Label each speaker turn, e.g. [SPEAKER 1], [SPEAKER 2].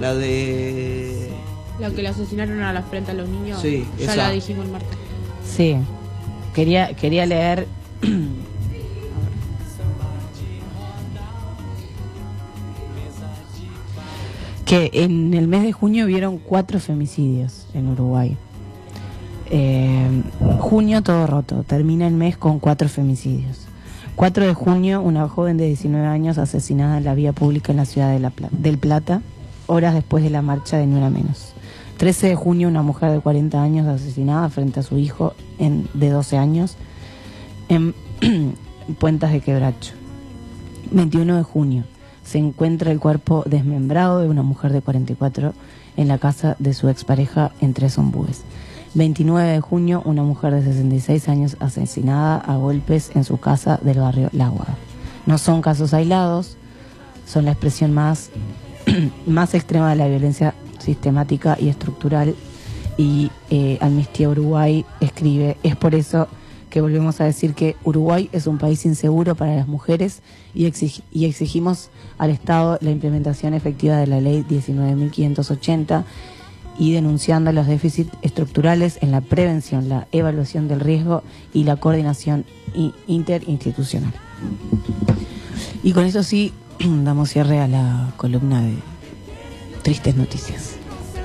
[SPEAKER 1] La de...
[SPEAKER 2] La que le asesinaron a la frente a los niños.
[SPEAKER 1] Sí,
[SPEAKER 2] ya
[SPEAKER 1] esa.
[SPEAKER 2] la dijimos, Marta.
[SPEAKER 3] Sí, quería leer que en el mes de junio hubieron 4 femicidios en Uruguay. Junio todo roto, termina el mes con 4 femicidios. 4 de junio, una joven de 19 años asesinada en la vía pública en la ciudad de del Plata, horas después de la marcha de Ni Una Menos. 13 de junio, una mujer de 40 años asesinada frente a su hijo de 12 años en Puentas de Quebracho. 21 de junio, se encuentra el cuerpo desmembrado de una mujer de 44 en la casa de su expareja en Tres Ombúes. 29 de junio, una mujer de 66 años asesinada a golpes en su casa del barrio La Aguada. No son casos aislados, son la expresión más extrema de la violencia sistemática y estructural, y Amnistía Uruguay escribe: es por eso que volvemos a decir que Uruguay es un país inseguro para las mujeres y exigimos al Estado la implementación efectiva de la ley 19.580 y denunciando los déficits estructurales en la prevención, la evaluación del riesgo y la coordinación interinstitucional. Y con eso sí damos cierre a la columna de Tristes Noticias.